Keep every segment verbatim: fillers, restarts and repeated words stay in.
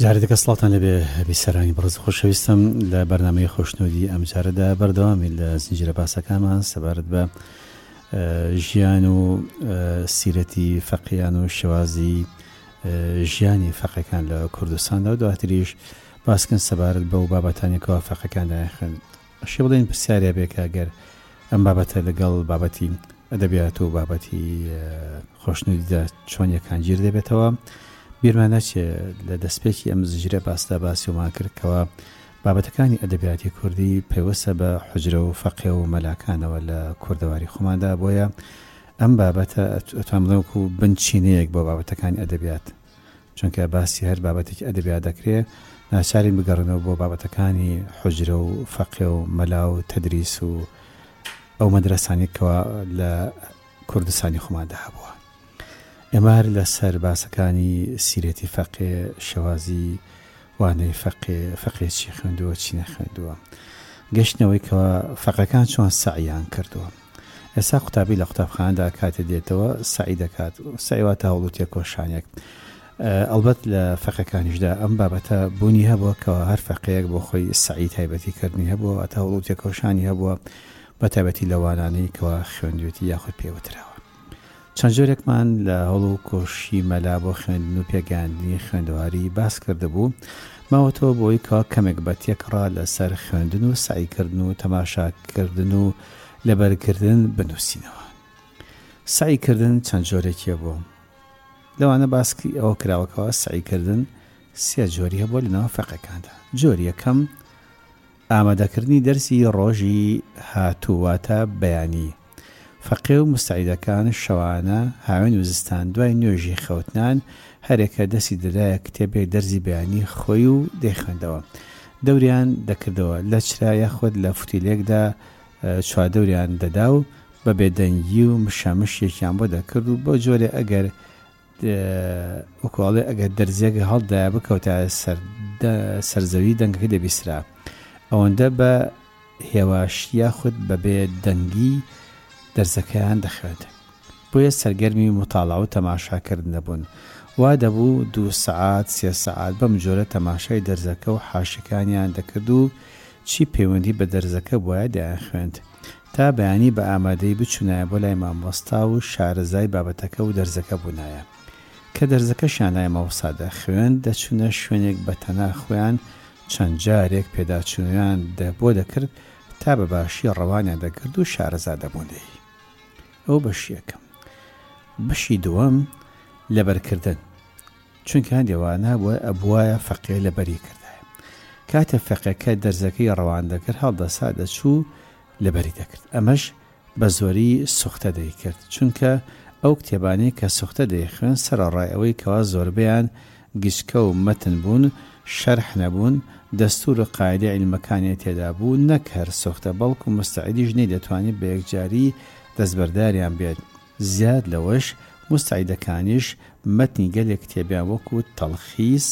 جارێک سڵاتان لەبێ بیسەرانی بەڕێز خۆشەویستم لە بەرنامەی خۆشنودی ئەم جارەدا بەردەوامی لە زنجیرە باسەکانمان سەبارەت بە ژیان و سیرەتی فەقیهان و شێوازی ژیانی فەقیهەکان لە کوردستاندا و دواتریش باسکن سەبارەت بە و بابەتانێکەوە فەقیهەکاندا خوێن. ئەشێ بڵێن پرسیارێ بێ کە ئەگەر ئەم بابەتە لەگەڵ بابەتی ئەدەبیات و بابەتی خۆشنودیدا چۆن یەکان گیر دەبێتەوە، بیرمان ناچێ لە دەستپێکی ئەم زنجیرە باستا باسیۆمان کرد کەوە بابەتەکانی ئەدەبیاتی کوردی پەیوەستە بە حوجرە و فەقێ و مەلاکانەوە لە کوردەواری خۆماندا، بۆیە ئەم بابەتە ئەتوان بڵێم و بنچینەیەک بۆ بابەتەکانی ئەدەبیات، چونکە باسی هەر بابەتێکی ئەدەبیات دەکرێت ناچارین بگەڕنەوە بۆ بابەتەکانی حوجرە و فەقێ و مەلا و تەدریس و ئەو مەدرسانێکەوە لە کوردستانی خۆماندا هەبووە. ئێمە هەر لەسەر باسەکانی سیرەتی فەقێ، شێوازی وانەی فەقێ، فەقێ چی خوێندووە چی نەخوێندووە، گەشتنەوەی کەوە فەقەکان چۆن سەعیان کردووە. ئێستا قوتابی لە قوتابخانەدا کاتێ دێتەوە سەعی دەکات، سەعی واتە هەوڵ و تێکۆشانێک. ئەڵبەت لە فەقەکانیشدا ئەم بابەتە بوونی هەبووە کەوە هەر فەقەیەک بۆ خۆی سەعی تایبەتیکردنی هەبووە، ئەتە هەوڵ و تێکۆشانی هەبووە بە تایبەتی لەوانانەی کەوە خوێندوێتی یاخود پێوتراوە. چەند جۆرێکمان لە هەوڵ و کۆشی مەلا بۆ خوێندن و پێگەاندنی خوێندەواری باس کردهبوو، ماوەتەوە بۆی کەوا کەمێک بە تێکڕا لەسەر خوێندن و سعیکردن و تەماشاکردن و لەبەرکردن بنووسینەوە. سعیکردن چەند جۆرێکیە بوو، لەوانە باسکی ئەوە کراوەکەوە سعیکردن سێ جۆری هەبووە لەناو فەقەکاندا. جۆری یەکەم ئامادەکردنی دەرسی ڕۆژی هاتوواتە بەیانی. فەقێ و مستعیدەکان شەوانە هاوێن و زستان دوای نوێژی خەوتنان هەرێکە دەستی دەدایە کتێبێک دەرزی بەیانی خۆی و دەیخوێندەوە، دەوریان دەکردەوە لە چرا یاخود لە فوتیلێکدا چوادەوریان دەدا و بە بێدەنگی و مشامشێکیان بۆ دەکرد و بۆ جۆرێ ئەگەر وەکواڵێ ئەگەر دەرزێک هەڵدایە بکەوتە سەرزەوی دەنگەکە دەبیسترا، ئەوەندە بە هێواشی یاخود بە بێدەنگی دەرزەکەیان دەخوێت. بۆیە سەرگەرمی مطالعە و تەماشاکردن دەبوون، وا دەبوو دوو سەعات سێ سەعات بەم جۆرە تەماشای دەرزەکە و حاشەکانیان دەکرد و چی پەیوەندی بە دەرزەکە بۆیە دایان خوێند تا بەیانی بە ئامادەی بچوونایە بۆ لای مامۆستا و شارەزای بابەتەکە و دەرزەکە بوونایە. کە دەرزەکە شانای مامۆستادا خوێن دەچوونە شوێنێک بە تەنها خۆیان چەند جارێک پێداچوونیان بۆ دەکرد تا بە باشی ڕەوانیان دەکرد و شارەزا دەبوونەی. ئەو بەشی یەکەم. بەشی دووەم لەبەرکردن، چونکە هەندێوانە بۆ ئەبوایە فەقێ لەبەری کردایە. کاتە فەقێکە دەرزەکەی ڕەوان دەکرد هەڵدەسا دەچوو لەبەری دەکرد. ئەمەش بە زۆری سوختە دەیکرد، چونکە ئەو کتێبانەی کە سوختە دەیخوێن سەرەڕای ئەوەی کەوا زۆربیان گچکە و مەتن بوون، شەرح نەبوون، دەستور و قاعدە عیلمەکانی تێدا بوو، نەک هەر سوختە بەڵکو مستعیدیش نەی دەتوانێت بە یەکجاری دەستبەرداریان بێت. زیاد لەوەش مستعیدەکانیش مەتنی گەلێک کتێبیان وەکو تەڵخیس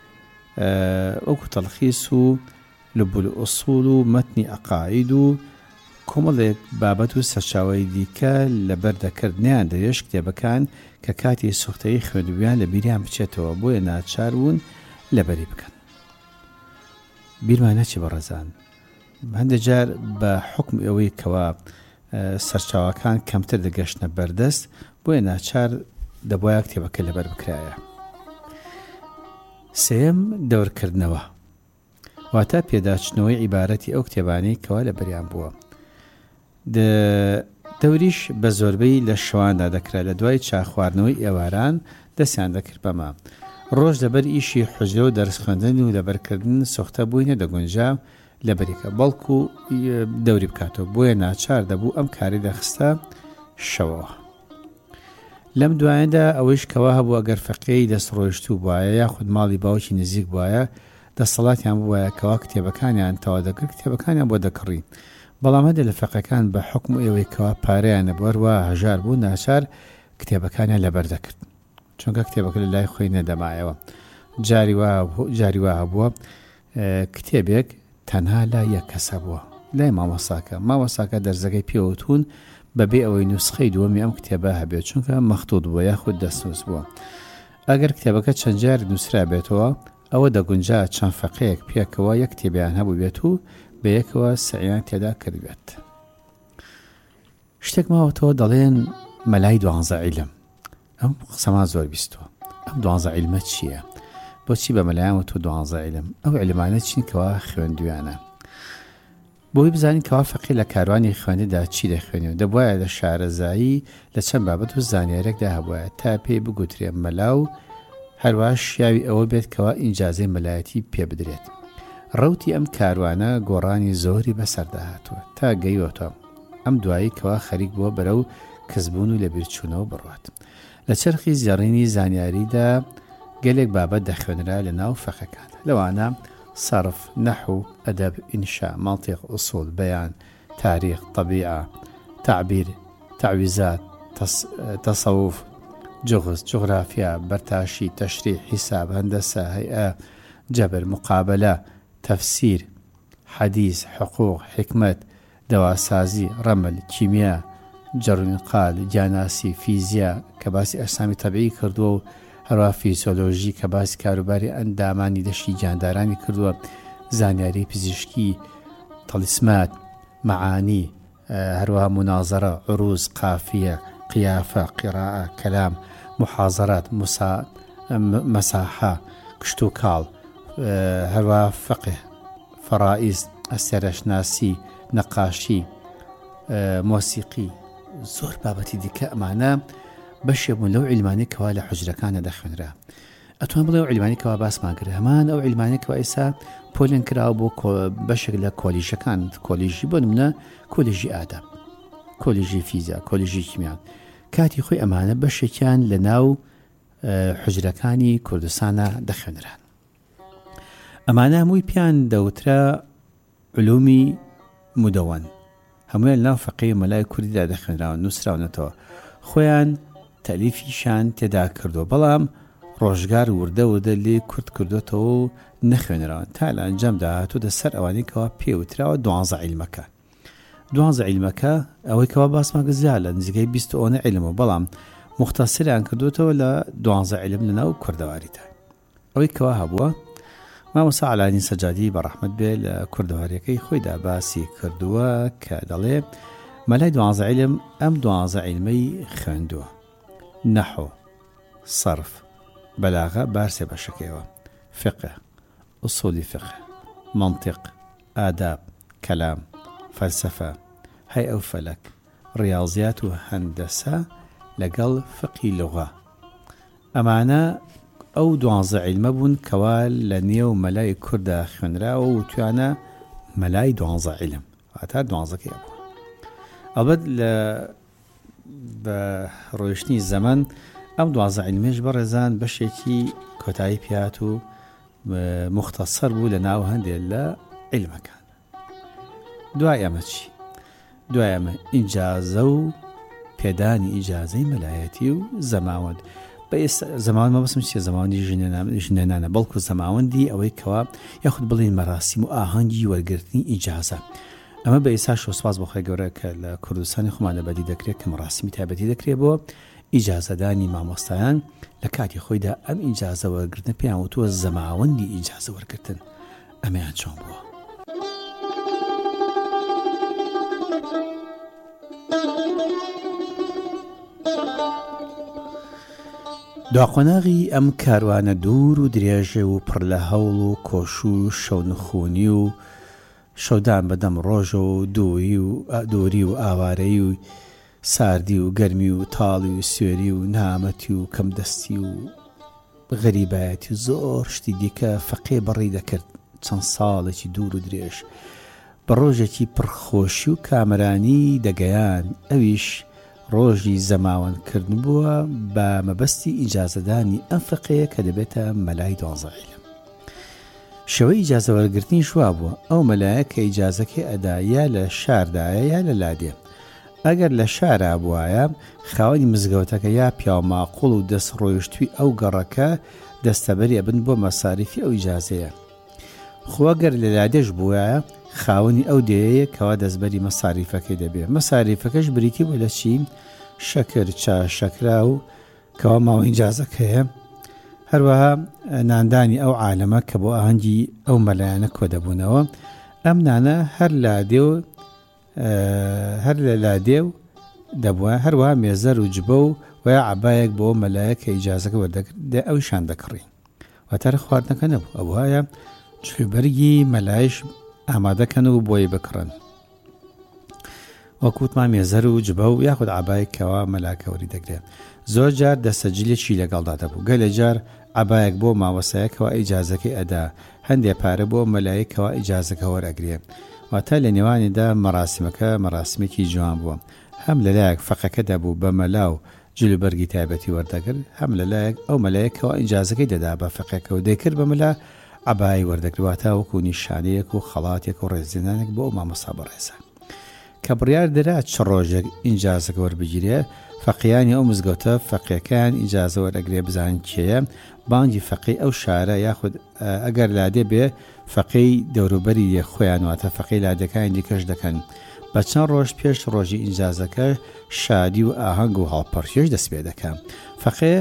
وەکو تەڵخیس و لبول ئوسوول و مەتنی عەقاید و کۆمەڵێک بابەت و سەرچاوەی دیکە لەبەردەکردنیان دەوێت کتێبەکان کە کاتی سوختەی خوێندویان لە بیریان بچێتەوە، بۆیە ناچار بوون لەبەری بکەن. بیرمان نەچێ بەڕێزان، هەندێک جار بە حکم ئەوەی کەوا سەرچاوەکان کەمتر دەگەشتنە بەردەست، بۆیە ناچار دەبوایە کتێبەکە لەبەر بکرایە. سێم دەورکردنەوە، واتە پێداچنەوەی عیبارەتی ئەو کتێبانەی کەوا لەبەریان بووە. دەوریش بە زۆربەی لە شەواندا دەکرا، لە دوای چاخواردنەوەی ئێواران دەستیان دەکرد بەما. ڕۆژ دەبەر ئیشی حوجرە و دەرس خوێندن و لەبەرکردن سوختە بووی نەدەگونجا لەبەریکە بەڵکو دەوری بکاتەوە، بۆیە ناچار دەبوو ئەم کاری دەخستە شەوەوە. لەم دوایەدا ئەوەیش کەوا هەبوو ئەگەر فەقێی دەستڕۆیشتوو بوایە یاخود ماڵی باوکی نزیک بوایە دەسەڵاتیان بوایە کەوا کتێبەکانیان تەوا دەکرد، کتێبەکانیان بۆ دەکڕی. بەڵام هەندێک لە فەقەکان بە حکم ئەوەی کەوا پارەیان نەبووە وا هەژار بوو، ناچار کتێبەکانیان لەبەر دەکرد، چونکە کتێبەکە لە لای خۆی نەدەمایەوە. جاری وا هەبووە کتێبێک تەنها لا یەک کەسە بووە لای مامۆستاکە. مامۆستاکە دەرزەکەی پێوتون بەبێ ئەوەی نوسخەی دووەمی ئەم کتێبە هەبێت، چونکە مەختوط بووە یاخود دەستنووس بووە. ئەگەر کتێبەکە چەند جار نووسرا بێتەوە ئەوە دەگونجا چەند فەقەیەک پێکەوە یەک تێبیان هەبوو بێت و بە یەکەوە سەعیان تێدا کردبێت. شتێک ماوەتەوە دەڵێن مەلای دوانزە عیلم. ئەم قسەمان زۆر بیستوە. ئەم دوانزە عیلمە چییە؟ بۆچی بە مەلایان وتۆ دوانزە عیلم؟ ئەو عیلمانە چین کەوا خوێندویانە. بۆی بزانین کەوا فەقی لە کاروانی خوێندەدا چی دەخوێنێت، دەبوایە لە شارەزایی لە چەند بابەت و زانیارێکدا هەبوایە تا پێی بگوترێ مەلا و هەروە شیاوی ئەوە بێت کەوا ئینجازەی مەلایەتی پێ بدرێت. ڕەوتی ئەم کاروانە گۆڕانی زۆری بەسەردا هاتووە تا گەیوەتەوە ئەم دوایی کەوا خەریک بووە بەرەو کەسبوون و لەبیرچوونەوە بڕوات. لە چرخی زێڕینی زانیاریدا گەلێک بابەت دەخوێنرا لە ناو فەقەکان، لەوانە صرف، نحو، ئەدەب، ئینشا، مەنطیق، ئوسوڵ، بەیان، تاریخ، طەبیعە، تعبیر، تعویزات، تەسەوف، جغز، جغرافیا، بەرتاشی، تەشریح، حیساب، هەندەسە، هەیئە، جەبر، مقابلە، تەفسیر، حەدیث، حقوق، حکمت، دەواسازی، ڕەمل، کیمیا، جەڕنقال، گیاناسی، فیزیا کە باسی ئەجسامی تەبیعی کردووە و هەروە فیزیۆلۆژی کە باسی کاروباری ئەندامانی دەشی گیاندارانی کردووە، زانیاری پزیشکی، تەلیسمات، مەعانی، هەروەها منازەرە، عروض، قافیە، قیافە، قیراءە، کەلام، محازەرات، مەساحە، کشت و کاڵ، هەروە فەقه، فەرائیز، ئەستێرەشناسی، نەقاشی، مۆسیقی، زۆر بابەتی دیکە. ئەمانە بەشێک بوون لەو عیلمانەی کەوا لە حوجرەکانە دەخوێنرا. ئەتوان بڵێ ئەو عیلمانی کەوا باسمان کرد، هەمان ئەو عیلمانی کەوا ئێستا پۆلێن کراوە بۆ بەشێک لە کۆلیژەکان، کۆلیژی بۆ نمونە کۆلیژی ئادەب، کۆلیژی فیزیا، کۆلیژی کیمیان، کاتی خۆی ئەمانە بەشێکیان لە ناو حوجرەکانی کوردستانە دەخوێنران. ئەمانە هەمووی پیان دەوترا علومی مدەوەن، هەموویان لەناو فەقەی مەلای کوردیدا دەخوێنراون، نووسراونەتەوە، خۆیان تەلیفیشان تێدا کردو، بەڵام ڕۆژگار وردە وردە لێ کورد کردوێتەوە و نەخوێنراون تا لە ئەنجامدا هاتووە سەر ئەوانەی کەوا پێوتراوە دوانزە عیلمەکە. دوانزە عیلمەکە ئەوەی کەوا باسمان گزیا لە نزیکەی بیست و ئۆنە عیلمەوە، بەڵام مختصریان کردوێتەوە لە دوانزە عیلم لەناو کوردەواریدا. ئەوەی کەوا هەبووە مامۆستا عەلانی سەجادی بەڕەحمەت بێ لە کوردەواریەکەی خۆیدا باسی کردووە کە دەڵێ مەلای دوانزە عیلم ئەم دوانزە عیلمەی خوێندووە: نەحو، صرف، بەلاغە بارسێ بەشەکەیەوە، فقه، ئوسولی فقه، منطق، ئاداب، کەلام، فەلسەفە، هەیئە و فەلەک، ڕیاضیات و هەندەسە لەگەڵ فقی لوغە. ئەمانە ئەو دوانزە عیلمە بوون کەوا لە نێو مەلای کووردا خوێنراوە و توانە مەلای دوانزە عیلم هەتا دوانزەکەی بوو. ئەڵبەت لە بە ڕۆیشتنی زەمان ئەم دوانزە عیلمێش بەڕێزان بەشێکی کۆتایی پێات و مختصر بوو لە ناو هەندێک لە عیلمەکان. دوای ئەمە چی؟ دوای ئەمە ئیجازە و پێدانی ئیجازەی مەلایەتی و زەماوەند. زەماوەند مەبەستم چییە؟ زەماوەندی ژنێنانە، بەڵکو زەماوەندی ئەوەی کەوا یاخود بڵێن مەراسیم و ئاهەنگی وەرگرتنی ئیجازە. ئەمە بە ئێستا شۆسپاس بۆ خۆی گەورە کە لە کوردستانی خۆمان لەبەدی دەکرێت کە مەراسیمی تایبەتی دەکرێت بۆ ئیجازەدانی مامۆستایان. لە کاتی خۆیدا ئەم ئیجازە وەرگرتن پێیان وتووە زەماوەندی ئیجازە وەرگرتن. ئەمەیان چۆن بووە؟ دواقۆناغی ئەم کاروانە دوور و درێژێ و پڕ لە هەوڵ و کۆش و شەونخوونی و شەودان بەدەم ڕۆژە و دووری و دووری و ئاوارەی و ساردی و گەرمی و تاڵی و سوێری و نامەتی و کەمدەستی و غەریبایەتی و زۆر شتی دیکە فەقێ بەڕێ دەکرد چەند ساڵێکی دوور و درێژ بە ڕۆژێکی پڕخۆشی و کامرانی دەگەیان. ئەویش ڕۆژی زەماوەندکردن بووە بە مەبەستی ئیجازەدانی ئەم فەقەیە کە دەبێتە مەلای دوانزە عیلم. شەوەی ئیجازە وەرگرتنی شوا بووە ئەو مەلایە کە ئیجازەکەی ئەدا یا لە شاردایە یا لە لادێ. ئەگەر لە شارا بووایە خاوەنی مزگەوتەکە یا پیاماقوڵ و دەست ڕۆیشتووی ئەو گەڕەکە دەستەبەری ئەبن بۆ مەساریفی ئەو ئیجازەیە. خۆگەر لە لادێش بووایە خاوەنی ئەو دەیەیە کەوا دەستبەری مەساریفەکەی دەبێت. مەساریفەکەش بریتی بوو لە چی؟ شەکر، چا، شەکرا و کەوا ماوە ئیجازەکەیە هەروەها ناندانی ئەو عالەمە کە بۆ ئاهەنگی ئەو مەلایانە کۆ دەبوونەوە ئەم نانە هەر لادێ و هەر لە لادێ و دەبووە هەروەها مێزەر و جبە و ویا عەبایەک بۆ مەلایە کە ئیجازەکە وەردەگرێ ئەویشان دەکڕی واتە خواردنەکە نەبوو ئەو وایە جلوبەرگی مەلایش ئامادەکەن و بۆی بکڕن وەکوتمان مێزەر و جبە و یاخود عەبایەک کەوا مەلاکە وەری دەگرێت زۆر جار دەستەجلێکی لەگەڵدا دەبوو گەلێ جار عەبایەک بۆ ماوەسایەکەوە ئیجازەکەی ئەدا هەندێک پارە بۆ مەلایەکەوە ئیجازەکە وەرەگرێ واتە لە نێوانیدا مەراسیمەکە مەراسمێکی جوان بووە هەم لەلایەک فەقەکە دەبوو بە مەلا و جلوبەرگی تایبەتی وەردەگرت هەم لەلایەک ئەو مەلایەکەوە ئیجازەکەی دەدا بە فەقەکە و دەیکرد بە مەلا عەبای وەردەگرواتە وەکو نیشانەیەک و خەڵاتێک و ڕێزێنانێک بۆ مامۆستا بەڕێزە کە بڕیار دەرا چ ڕۆژێک ئیجازەکە وەربگیرێ فەقیانی ئەو مزگەوتە فەقیەکان ئیجازە وەرەگرێ بزانین کێیە بانگی فەقی ئەو شارە یاخود ئەگەر لادێ بێ فەقی دەوروبەری خۆیان واتە فەقی لادەکانی دیکەش دەکەن بە چەند ڕۆژ پێش ڕۆژی ئیجازەکە شادی و ئاهەنگ و هەڵپەرشێش دەست پێ دەکەن فەقێ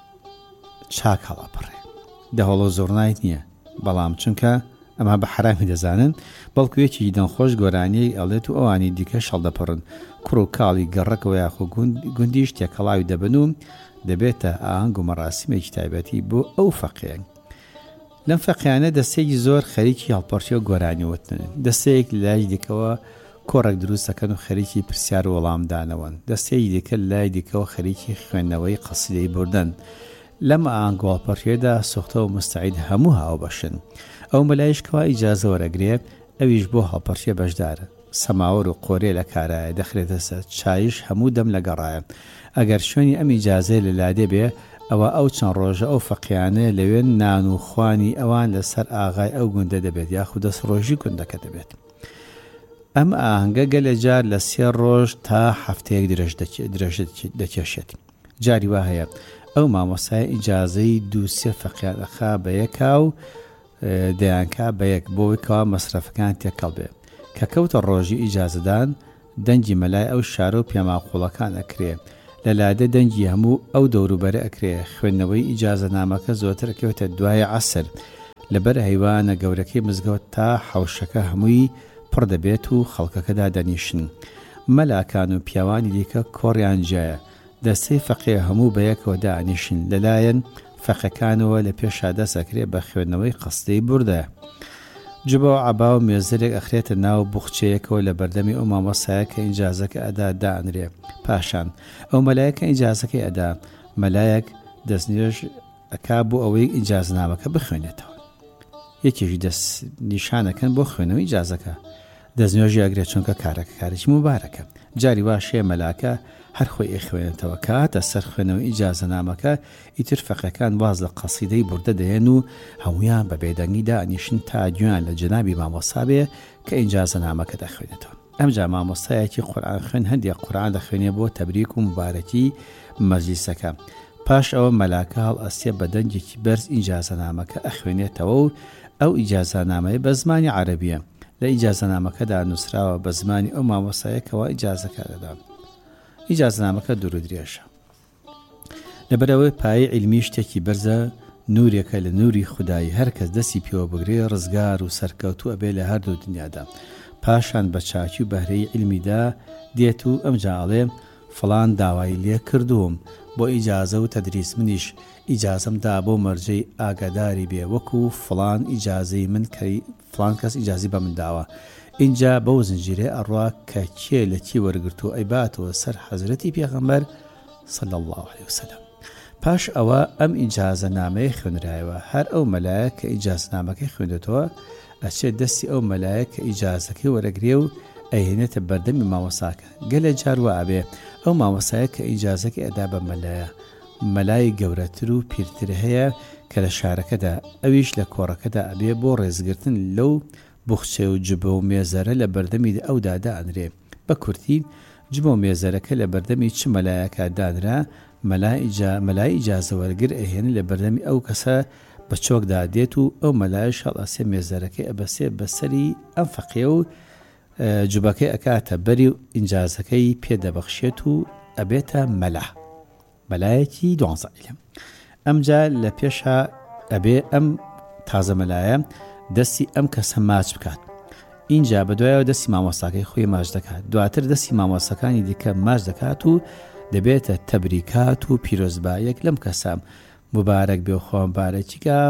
چاک هەڵاپەڕێ دەهەڵە زۆرنایت نییە بەڵام چونکە ئەمە بە حرامی دەزانن بەڵکو یەکی دەنخۆش گۆرانیی ئەڵێت و ئەوانی دیکە شەڵدەپەڕن کوڕ و کاڵی گەڕەکەوە یاخۆ گوندیش تێکەڵاوی دەبن و دەبێتە ئاهەنگ و مەراسیمێکی تایبەتی بۆ ئەو فەقیەن لەم فەقیانە دەستێکی زۆر خەریکی هەڵپەرشی و گۆرانی وتن دەستەیەک لای دیکەوە کۆڕێک دروست دەکەن و خەریکی پرسیار و وەڵامدانەوەن دەستەیەکی دیکە لای دیکەوە خەریکی خوێندنەوەی قەسیدەی بردن لەم ئاهەنگ و هەڵپەرشیەدا سوختە و مستعید هەموو هاوبەشن ئەو مەلایشکەوە ئیجازە وەرەگرێ ئەویش بۆ هەڵپەرشیە بەشدارە سەماوەر و قۆرێ لە کارایە دەخرێتە سەر چایش هەموو دەم لەگەڕایە ئەگەر شوێنی ئەم ئیجازەی لە لادێ بێ ئەوە ئەو چەند ڕۆژە ئەو فەقیانە لەوێن نان و خوانی ئەوان لەسەر ئاغای ئەو گوندە دەبێت یاخود دەست ڕۆژی گوندەکە دەبێت ئەم ئاهەنگە گەلە جار لە سێ ڕۆژ تا هەفتەیەک درێژ دەکێشێت جاری وا هەیە ئەو مامۆستای ئیجازەی دوو سێ فەقیانەخا بە یەکا و دەیانکا بە یەک بۆیکەوە مەسرەفەکان تێکەڵ بێ کە کەوتە ڕۆژی ئیجازەدان دەنگی مەلای ئەو شارە و پێماقوڵەکان ئەکرێ لە لادە دەنگی هەموو ئەو دەوروبەرە ئەکرێ خوێندنەوەی ئیجازەنامەکە زۆرتر ئەکەوێتە دوای عەسر لەبەر هەیوانە گەورەکەی مزگەوت تا حەوشەکە هەمووی پڕ دەبێت و خەڵکەکەدا دەنیشن مەلاکان و پیاوانی دیکە کۆڕیان جایە دەستەی فەقێ هەموو بە یەکەوە دانیشن لەلایەن فەقەکانەوە لە پێشا دەسەکرێ بە خوێندنەوەی قەستەی بوردە جبە و عەبا و مێزرێک ئەخرێتە ناو بوخچەیەکەوە لە بەردەمی ئەو مامۆستایە کە ئیجازەکە ئەدا دانرێ پاشان ئەو مەلایەکە ئیجازەکەی ئەدا مەلایەک دەستنوێژ ئەکا بۆ ئەوەی ئیجازەنامەکە بخوێنێتەوە یەکێکی دەست نیشانەکەن بۆ خوێنەوەی ئیجازەکە دەستنوێژی ئەگرێت چونکە کارەکە کارێکی مبارەکە جاری واشەیە مەلاکە هەر خۆی ئەخوێنێتەوە کاتە سەر خوێنەوەی ئیجازەنامەکە ئیتر فەقەکان واز لە قەسیدەی بوردە دەهێن و هەمویان بە بێدەنگیدا ئەنیشن تا گوێیان لە جەنابی مامۆستا بێ کە ئیجازەنامەکە دەخوێنێتەوە ئەمجا مامۆستایەکی قورئان خوێن هەندێک قورئان دەخوێنێ بۆ تەبریک و مبارەکی مەجلیسەکە پاش ئەوە مەلاکە هەڵ ئەستێ بە دەنگێکی بەرز ئیجازەنامەکە ئەخوێنێتەوە و ئەو ئیجازەنامەیە بە زمانی عەرەبیە لە ئیجازەنامەکەدا نووسراوە بە زمانی ئەو مامۆستایەکەوە ئیجازەکە دەدات ئیجازەنامەکە دوور و درێژە لەبەرەوەی پایە عیلمی شتێکی بەرزە نورێکە لە نوری خودایی هەرکەس دەستی پێوە بگرێ ڕزگار و سەرکەوتوو ئەبێ لە هەردوو دنیادا پاشان بە چاکی و بەهرەی عیلمیدا دێت و ئەمجاڵێ فڵان داوای لێ کردووم بۆ ئیجازە و تەدریس منیش ئیجازەمدا بۆ مەرجەی ئاگاداری بێ وەکو فڵان ئیجازەی من کەی فڵان کەس ئیجازی بە من داوە اینجا بەو زنجیرێ ئەڕوا کە کێ لە کی وەرگرت و ئەیباتەوە سەر حەزرەتی پێغەمبەر صلی الله عليه وسلم پاش ئەوە ئەم ئیجازەنامەیە خوێنرایەوە هەر ئەو مەلایە کە ئیجازەنامەکەی خوێندێتەوە ئەچێت دەستی ئەو مەلایە کە ئیجازەکەی وەرەگرێ و ئەهێنێتە بەردەمی مامۆساکە گەلە جار وابێ ئەو مامۆسایە کە ئیجازەکەی ئەدا بە مەلایە مەلای گەورەتر و پیرتر هەیە کە لە شارەکەدا ئەویش لە کۆڕەکەدا ئەبێ بۆ ڕێزگرتن لەو بوخچێ و جبە و مێزەرە لە بەردەمی ئەودا دانرێ بە کورتی جبە و مێزەرەکە لە بەردەمی چ مەلایەکە دانرا مەلای ئیجازە وەرگر ئەهێنێ لە بەردەمی ئەو کەسە بە چۆکدا دێت و ئەو مەلایە شەڵئەسێ مێزەرەکەی ئەبەسێ بەسەری ئەم فەقێ و جوبەکەی ئەکاتە بەری و ئیجازەکەی پێدەبەخشێت و ئەبێتە مەلا مەلایەکی دوانزە عیلم ئەمجا لە پێشە ئەبێ ئەم تازەمەلایە دەستی ئەم کەسە ماچ بکات. اینجا بە دوایەوە دەستی مامۆستاکەی خۆی ماچ دەکات. دواتر دەستی مامۆستەکانی دیکە ماچ دەکات و دەبێتە تەبریکات و پیرۆزبایەک لەم کەسە مبارەک بێ و خۆمبارەکیکە